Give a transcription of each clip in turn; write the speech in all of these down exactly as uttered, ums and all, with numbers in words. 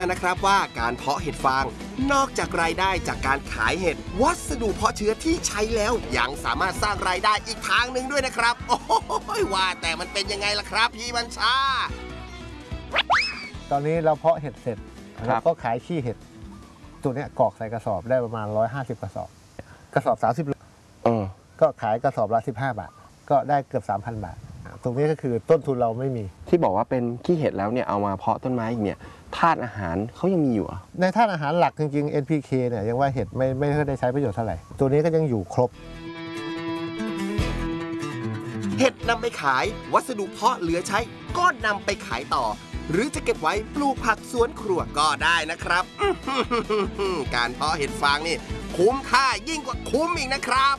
นะครับว่าการเพาะเห็ดฟางนอกจากรายได้จากการขายเห็ดวัสดุเพาะเชื้อที่ใช้แล้วยังสามารถสร้างรายได้อีกทางหนึ่งด้วยนะครับโอ้โหว่าแต่มันเป็นยังไงล่ะครับพี่บัญชาตอนนี้เราเพาะเห็ดเสร็จเราก็ขายขี้เห็ดตัวนี้กรอกใส่กระสอบได้ประมาณหนึ่งร้อยห้าสิบกระสอบกระสอบสามสิบโลก็ขายกระสอบละสิบห้าบาทก็ได้เกือบ สามพัน บาทตรงนี้ก็คือต้นทุนเราไม่มีที่บอกว่าเป็นขี้เห็ดแล้วเนี่ยเอามาเพาะต้นไม้อีกเนี่ยธาตุอาหารเขายังมีอยู่อ่ะในธาตุอาหารหลักจริงๆ เอ็น พี เค เนี่ยยังว่าเห็ดไม่ไม่ได้ใช้ประโยชน์เท่าไหร่ตัวนี้ก็ยังอยู่ครบเห็ดนำไปขายวัสดุเพาะเหลือใช้ก็นำไปขายต่อหรือจะเก็บไว้ปลูกผักสวนครัวก็ได้นะครับการเพาะเห็ดฟางนี่คุ้มค่ายิ่งกว่าคุ้มอีกนะครับ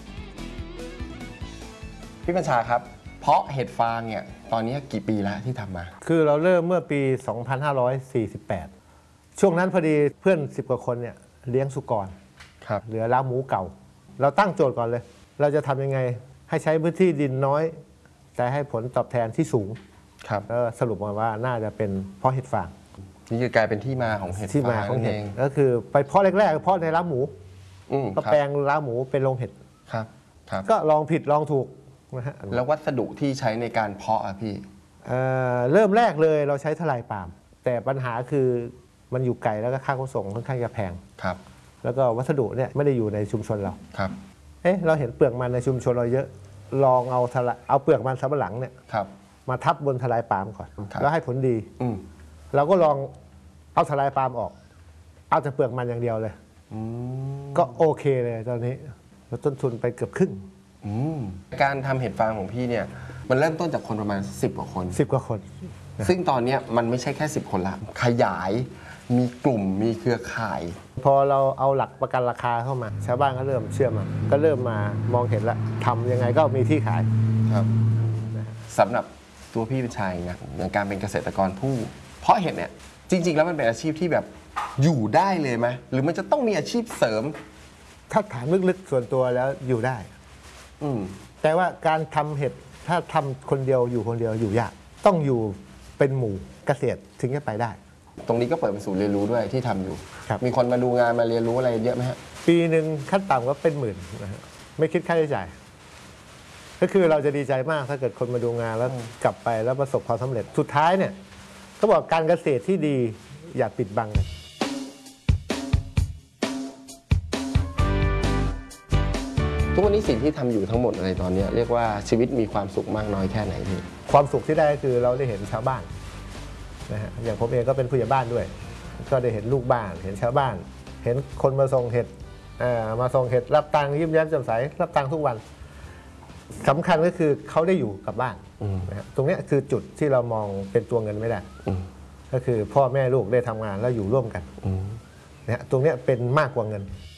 พี่บัญชาครับเพาะเห็ดฟางเนี่ยตอนนี้กี่ปีแล้วที่ทำมาคือเราเริ่มเมื่อปี สองพันห้าร้อยสี่สิบแปด ช่วงนั้นพอดีเพื่อนสิบกว่าคนเนี่ยเลี้ยงสุกรครับเหลือล้างหมูเก่าเราตั้งโจทย์ก่อนเลยเราจะทำยังไงให้ใช้พื้นที่ดินน้อยแต่ให้ผลตอบแทนที่สูงครับก็สรุปมาว่าน่าจะเป็นเพาะเห็ดฟางนี่คือกลายเป็นที่มาของเห็ดที่มาของเห็ดก็คือไปเพาะแรกๆเพาะในล้างหมูก็แปลงล้างหมูเป็นโรงเห็ดครับครับก็ลองผิดลองถูกนะฮะแล้ววัสดุที่ใช้ในการเพาะอะพี่เอ่อเริ่มแรกเลยเราใช้ทลายปาล์มแต่ปัญหาคือมันอยู่ไกลแล้วก็ค่าขนส่งค่อนข้างจะแพงครับแล้วก็วัสดุเนี่ยไม่ได้อยู่ในชุมชนเราครับเอ๊ะเราเห็นเปลือกมันในชุมชนเราเยอะลองเอาทลายเอาเปลือกมันสำปะหลังเนี่ยมาทับบนทลายปาล์มก่อนแล้วให้ผลดีเราก็ลองเอาทลายปาล์มออกเอาแต่เปลือกมันอย่างเดียวเลยก็โอเคเลยตอนนี้ลดต้นทุนไปเกือบครึ่งการทำเห็ดฟางของพี่เนี่ยมันเริ่มต้นจากคนประมาณสิบกว่าคนสิบกว่าคนซึ่งตอนนี้มันไม่ใช่แค่สิบคนละขยายมีกลุ่มมีเครือข่ายพอเราเอาหลักประกันราคาเข้ามาชาวบ้านก็เริ่มเชื่อมันก็เริ่มมามองเห็นแล้วทำยังไงก็มีที่ขายครับสำหรับตัวพี่เป็นชายนะอย่างการเป็นเกษตรกรผู้เพาะเห็ดเนี่ยจริงๆแล้วมันเป็นอาชีพที่แบบอยู่ได้เลยไหมหรือมันจะต้องมีอาชีพเสริมถ้าถามลึกๆส่วนตัวแล้วอยู่ได้แต่ว่าการทำเห็ดถ้าทำคนเดียวอยู่คนเดียวอยู่ยากต้องอยู่เป็นหมู่เกษตรถึงจะไปได้ตรงนี้ก็เปิดเป็นศูนย์เรียนรู้ด้วยที่ทำอยู่มีคนมาดูงานมาเรียนรู้อะไรเยอะไหมฮะปีหนึ่งขั้นต่ำก็เป็นหมื่นนะฮะไม่คิดค่าใช้จ่ายก็คือเราจะดีใจมากถ้าเกิดคนมาดูงานแล้วกลับไปแล้วประสบความสำเร็จสุดท้ายเนี่ยก็บอกการเกษตรที่ดีอย่าปิดบังทุกวันนี้สิ่งที่ทำอยู่ทั้งหมดในตอนนี้เรียกว่าชีวิตมีความสุขมากน้อยแค่ไหนพี่ความสุขที่ได้ก็คือเราได้เห็นชาวบ้านนะฮะอย่างผมเองก็เป็นผู้ใหญ่บ้านด้วยก็ได้เห็นลูกบ้านเห็นชาวบ้านเห็นคนมาส่งเห็ดมาส่งเห็ดรับตังค์ยิ้มแย้มแจ่มใสรับตังค์ทุกวันสำคัญก็คือเขาได้อยู่กับบ้านนะฮะตรงนี้คือจุดที่เรามองเป็นตัวเงินไม่ได้ก็คือพ่อแม่ลูกได้ทำงานแล้วอยู่ร่วมกันนะฮะตรงนี้เป็นมากกว่าเงิน